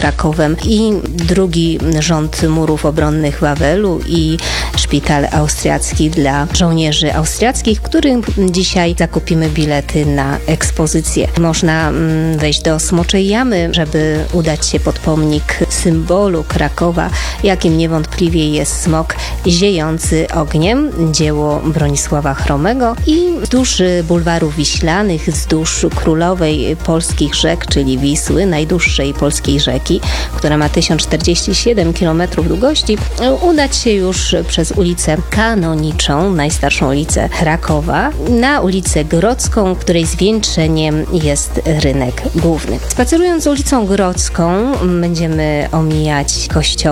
Krakowem i drugi rząd murów obronnych Wawelu i szpital austriacki dla żołnierzy austriackich, którym dzisiaj zakupimy bilety na ekspozycję. Można wejść do Smoczej Jamy, żeby udać się pod pomnik symbolu Krakowa, jakim niewątpliwie jest smok ziejący ogniem, dzieło Bronisława Chromego, i wzdłuż bulwarów wiślanych, wzdłuż królowej polskich rzek, czyli Wisły, najdłuższej polskiej rzeki, która ma 1047 km długości, udać się już przez ulicę Kanoniczą, najstarszą ulicę Krakowa, na ulicę Grodzką, której zwieńczeniem jest rynek główny. Spacerując ulicą Grodzką będziemy omijać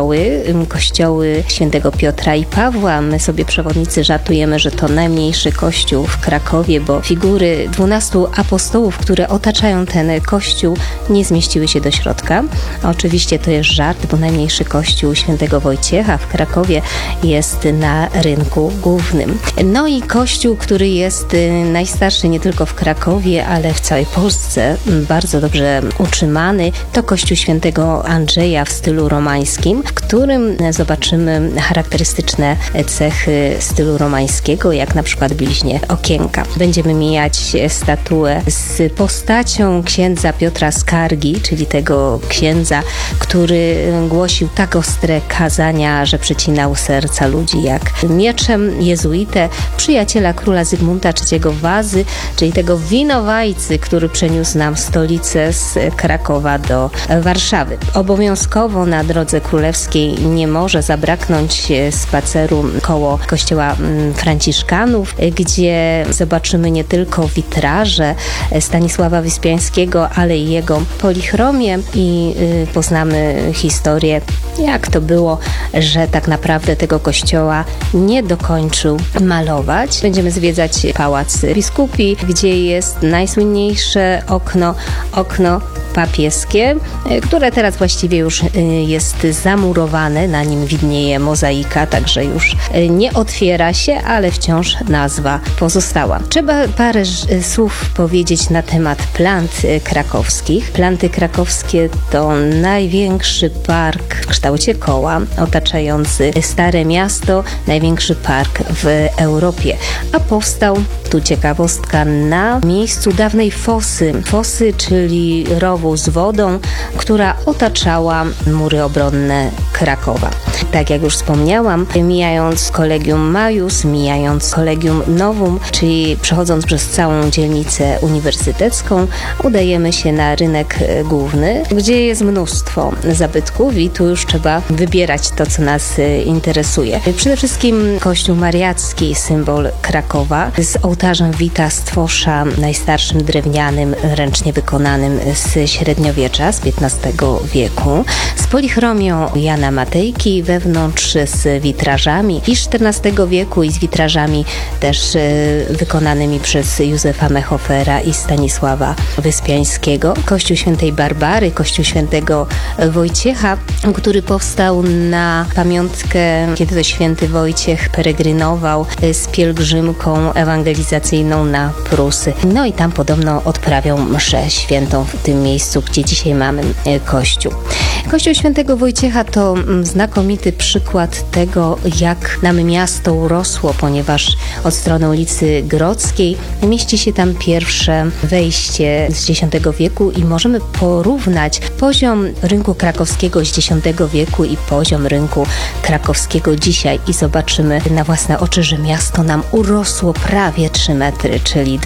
kościoły świętego Piotra i Pawła. My sobie przewodnicy żartujemy, że to najmniejszy kościół w Krakowie, bo figury 12 apostołów, które otaczają ten kościół, nie zmieściły się do środka. Oczywiście to jest żart, bo najmniejszy kościół świętego Wojciecha w Krakowie jest na rynku głównym. No i kościół, który jest najstarszy nie tylko w Krakowie, ale w całej Polsce, bardzo dobrze utrzymany, to kościół świętego Andrzeja w stylu romańskim, w którym zobaczymy charakterystyczne cechy stylu romańskiego, jak na przykład bliźnie okienka. Będziemy mijać statuę z postacią księdza Piotra Skargi, czyli tego księdza, który głosił tak ostre kazania, że przecinał serca ludzi jak mieczem, jezuitę, przyjaciela króla Zygmunta III Wazy, czyli tego winowajcy, który przeniósł nam stolicę z Krakowa do Warszawy. Obowiązkowo na drodze królewskiej nie może zabraknąć spaceru koło kościoła franciszkanów, gdzie zobaczymy nie tylko witraże Stanisława Wyspiańskiego, ale i jego polichromię i poznamy historię, jak to było, że tak naprawdę tego kościoła nie dokończył malować. Będziemy zwiedzać Pałac Biskupi, gdzie jest najsłynniejsze okno papieskie, które teraz właściwie już jest zamurowane, na nim widnieje mozaika, także już nie otwiera się, ale wciąż nazwa pozostała. Trzeba parę słów powiedzieć na temat plant krakowskich. Planty krakowskie to największy park w kształcie koła, otaczający Stare Miasto, największy park w Europie, a powstał, tu ciekawostka, na miejscu dawnej fosy, czyli rowu z wodą, która otaczała mury obronne Krakowa. Tak jak już wspomniałam, mijając Collegium Maius, mijając Collegium Novum, czyli przechodząc przez całą dzielnicę uniwersytecką, udajemy się na rynek główny, gdzie jest mnóstwo zabytków i tu już trzeba wybierać to, co nas interesuje. Przede wszystkim kościół mariacki, symbol Krakowa, z ołtarzem Wita Stwosza, najstarszym drewnianym, ręcznie wykonanym z średniowiecza, z XV wieku, z polichromią Jana Matejki wewnątrz, z witrażami i XIV wieku i z witrażami też wykonanymi przez Józefa Mechofera i Stanisława Wyspiańskiego. Kościół świętej Barbary, kościół świętego Wojciecha, który powstał na pamiątkę, kiedy to święty Wojciech peregrynował z pielgrzymką ewangelizacyjną na Prusy. No i tam podobno odprawiał mszę świętą w tym miejscu, gdzie dzisiaj mamy kościół. Kościół świętego Wojciecha to znakomity przykład tego, jak nam miasto urosło, ponieważ od strony ulicy Grodzkiej mieści się tam pierwsze wejście z X wieku i możemy porównać poziom rynku krakowskiego z X wieku i poziom rynku krakowskiego dzisiaj i zobaczymy na własne oczy, że miasto nam urosło prawie 3 metry, czyli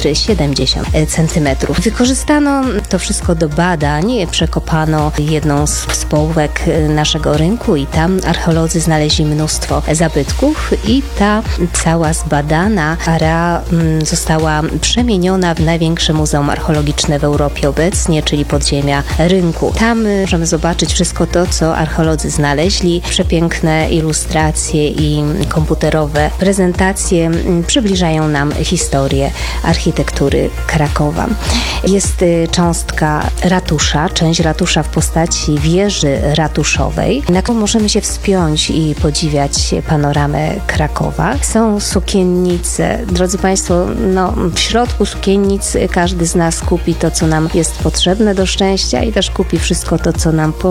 2,70 m. Wykorzystano to wszystko do badań, przekopano jedną z współek naszego rynku i tam archeolodzy znaleźli mnóstwo zabytków i ta cała zbadana area została przemieniona w największe muzeum archeologiczne w Europie obecnie, czyli podziemia rynku. Tam możemy zobaczyć wszystko to, co archeolodzy znaleźli. Przepiękne ilustracje i komputerowe prezentacje przybliżają nam historię architektury Krakowa. Jest cząstka ratusza, część ratusza w postaci wieży ratuszowej, na którą możemy się wspiąć i podziwiać panoramę Krakowa. Są sukiennice. Drodzy Państwo, w środku sukiennic każdy z nas kupi to, co nam jest potrzebne do szczęścia i też kupi wszystko to, co nam